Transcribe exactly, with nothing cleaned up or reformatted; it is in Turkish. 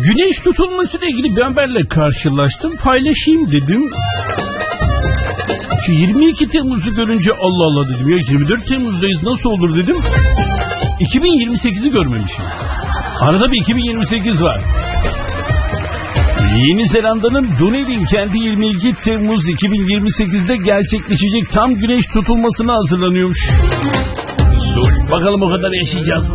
Güneş tutulmasıyla ilgili bir haberle karşılaştım. Paylaşayım dedim. Şu yirmi iki Temmuz'u görünce Allah Allah dedim. Ya yirmi dört Temmuz'dayız, nasıl olur dedim. iki bin yirmi sekizi görmemişim. Arada bir iki bin yirmi sekiz var. Yeni Zelanda'nın Dunedin kenti yirmi iki Temmuz iki bin yirmi sekizde gerçekleşecek tam güneş tutulmasına hazırlanıyormuş. Bakalım o kadar yaşayacağız mı?